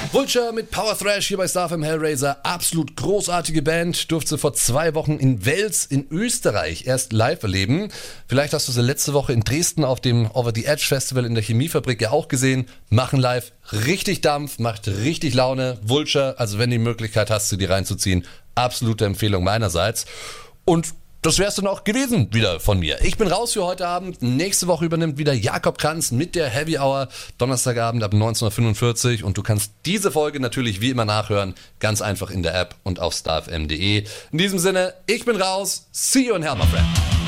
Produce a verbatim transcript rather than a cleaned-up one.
Vulture mit Power Thrash hier bei StarFM Hellraiser. Absolut großartige Band. Durfte vor zwei Wochen in Wels in Österreich erst live erleben. Vielleicht hast du sie letzte Woche in Dresden auf dem Over the Edge Festival in der Chemiefabrik ja auch gesehen. Machen live richtig Dampf, macht richtig Laune. Vulture, also wenn du die Möglichkeit hast, sie dir reinzuziehen, absolute Empfehlung meinerseits. Und das wär's dann auch gewesen wieder von mir. Ich bin raus für heute Abend. Nächste Woche übernimmt wieder Jakob Kranz mit der Heavy Hour. Donnerstagabend ab neunzehn Uhr fünfundvierzig. Und du kannst diese Folge natürlich wie immer nachhören. Ganz einfach in der App und auf starfm punkt de. In diesem Sinne, ich bin raus. See you in hell, my friend.